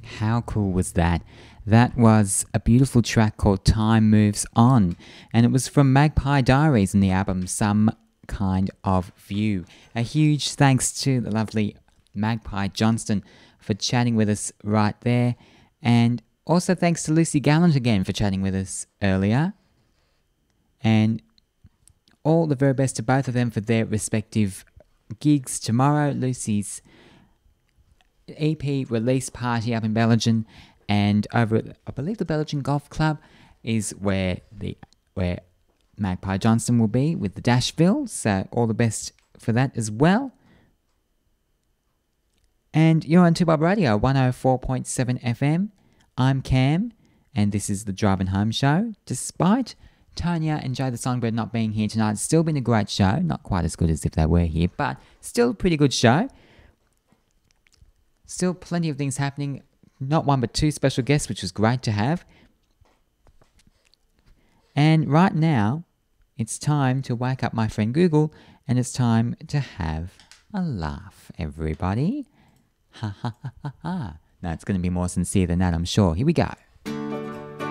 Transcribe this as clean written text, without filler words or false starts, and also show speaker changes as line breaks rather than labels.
How cool was that? That was a beautiful track called Time Moves On, and it was from Magpie Diaries in the album Some Kind of View. A huge thanks to the lovely Magpie Johnston for chatting with us right there, and also thanks to Lucy Gallant again for chatting with us earlier. And all the very best to both of them for their respective gigs tomorrow. Lucy's EP release party up in Bellingen, and over at, I believe, the Bellingen Golf Club is where Magpie Johnston will be with the Dashville. So all the best for that as well. And you're on 2Bob Radio 104.7 FM. I'm Cam, and this is the Driving Home Show. Despite Tanya and Joe the Songbird not being here tonight, it's still been a great show. Not quite as good as if they were here, but still a pretty good show. Still plenty of things happening. Not one but two special guests, which was great to have. And right now, it's time to wake up my friend Google, and it's time to have a laugh, everybody. Ha ha ha ha ha. No, it's going to be more sincere than that, I'm sure. Here we go.